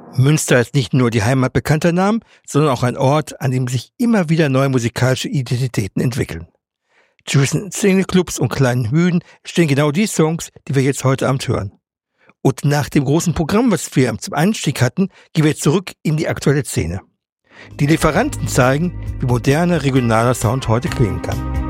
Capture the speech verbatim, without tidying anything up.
Münster ist nicht nur die Heimat bekannter Namen, sondern auch ein Ort, an dem sich immer wieder neue musikalische Identitäten entwickeln. Zwischen Singleclubs und kleinen Hüden stehen genau die Songs, die wir jetzt heute Abend hören. Und nach dem großen Programm, was wir zum Einstieg hatten, gehen wir zurück in die aktuelle Szene. Die Lieferanten zeigen, wie moderner regionaler Sound heute klingen kann.